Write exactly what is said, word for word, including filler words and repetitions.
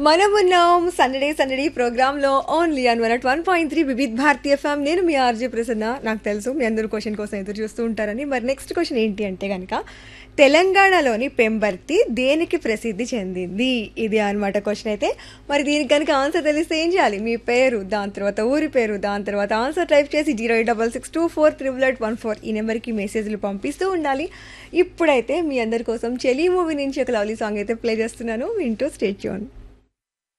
మనమున్నాం Sunday Sunday ప్రోగ్రాంలో only an one at one point three Vividh భారతీయ ఫ్యామ్. నేను మీ ఆర్జే ప్రసన్న. నాకు తెలుసు మీ అందరూ క్వశ్చన్ కోసం ఎదురు చూస్తూ ఉంటారని. మరి నెక్స్ట్ క్వశ్చన్ ఏంటి అంటే కనుక, తెలంగాణలోని పెంబర్తి దేనికి ప్రసిద్ధి చెందింది? ఇది అనమాట క్వశ్చన్ అయితే. మరి దీనికి కనుక ఆన్సర్ తెలిస్తే ఏం చేయాలి? మీ పేరు, దాని తర్వాత ఊరి పేరు, దాని తర్వాత ఆన్సర్ టైప్ చేసి zero eight double six two four triple eight one four ఈ నెంబర్కి మెసేజ్లు పంపిస్తూ ఉండాలి. ఇప్పుడైతే మీ అందరి కోసం చెలి మూవీ నుంచి ఒక లవ్లీ సాంగ్ అయితే ప్లే చేస్తున్నాను. వింటూ స్టే ట్యూన్.